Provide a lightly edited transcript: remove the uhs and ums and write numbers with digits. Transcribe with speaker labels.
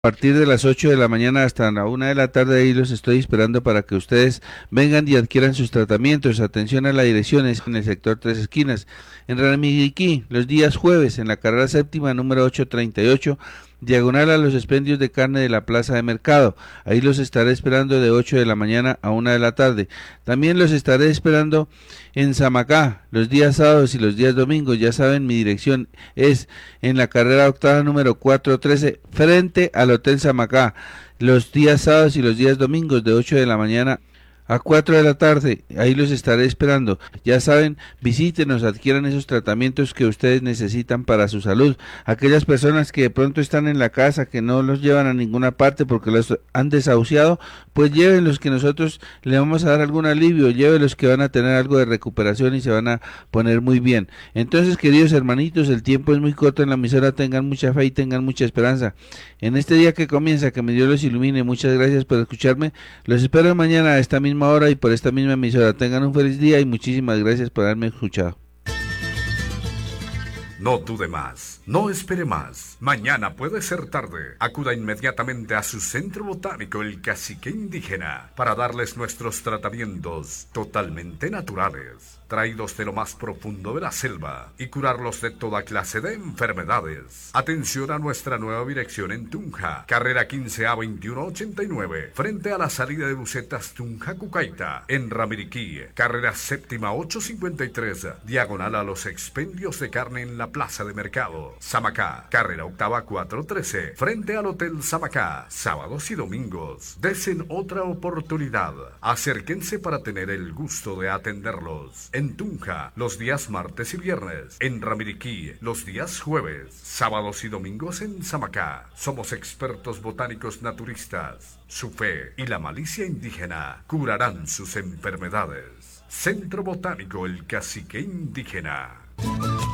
Speaker 1: A partir de las 8 de la mañana hasta la 1 de la tarde, ahí los estoy esperando para que ustedes vengan y adquieran sus tratamientos. Atención a la dirección, es en el sector Tres Esquinas. En Ramiriquí, los días jueves, en la carrera séptima, número 838, diagonal a los expendios de carne de la plaza de mercado. Ahí los estaré esperando de 8 de la mañana a 1 de la tarde. También los estaré esperando en Samacá, los días sábados y los días domingos. Ya saben, mi dirección es en la carrera octava número 413, frente al Hotel Samacá, los días sábados y los días domingos de 8 de la mañana a 4 de la tarde. Ahí los estaré esperando. Ya saben, visítenos, adquieran esos tratamientos que ustedes necesitan para su salud. Aquellas personas que de pronto están en la casa, que no los llevan a ninguna parte porque los han desahuciado, pues llévenlos, que nosotros le vamos a dar algún alivio. Llévenlos, que van a tener algo de recuperación y se van a poner muy bien. Entonces, queridos hermanitos, el tiempo es muy corto en la emisora. Tengan mucha fe y tengan mucha esperanza en este día que comienza. Que mi Dios los ilumine. Muchas gracias por escucharme. Los espero mañana a esta misma hora y por esta misma emisora. Tengan un feliz día y muchísimas gracias por haberme escuchado.
Speaker 2: No dude más, no espere más. Mañana puede ser tarde. Acuda inmediatamente a su centro botánico, el Cacique Indígena, para darles nuestros tratamientos totalmente naturales, traídos de lo más profundo de la selva, y curarlos de toda clase de enfermedades. Atención a nuestra nueva dirección en Tunja, carrera 15A 2189, frente a la salida de Bucetas Tunja Cucaita. En Ramiriquí, carrera séptima 853, diagonal a los expendios de carne en la plaza de mercado. Samacá, carrera octava 413, frente al Hotel Samacá, sábados y domingos. Desen otra oportunidad. Acérquense para tener el gusto de atenderlos. En Tunja, los días martes y viernes. En Ramiriquí, los días jueves. Sábados y domingos en Samacá. Somos expertos botánicos naturistas. Su fe y la malicia indígena curarán sus enfermedades. Centro Botánico El Cacique Indígena.